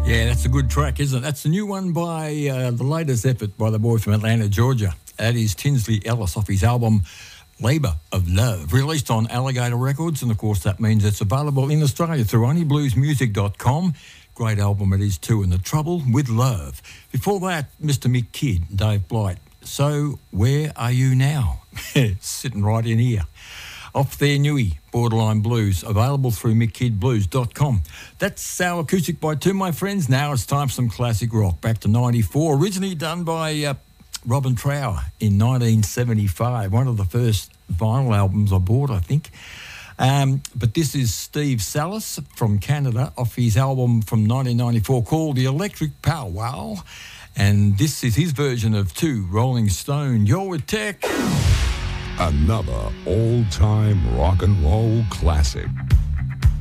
Yeah, that's a good track, isn't it? That's the new one by the latest effort by the boy from Atlanta, Georgia. That is Tinsley Ellis off his album Labour of Love, released on Alligator Records, and of course that means it's available in Australia through honeybluesmusic.com. Great album it is too, and The Trouble with Love. Before that, Mr. Mick Kidd, Dave Blight. So Where Are You Now? Sitting right in here. Off their newie, Borderline Blues, available through mickiddblues.com. That's our acoustic by two, my friends. Now it's time for some classic rock. Back to 94, originally done by Robin Trower in 1975. One of the first vinyl albums I bought, I think. But this is Steve Salis from Canada off his album from 1994 called The Electric Pow Wow. And this is his version of Two Rolling Stone. You're with Tech. Another all-time rock and roll classic.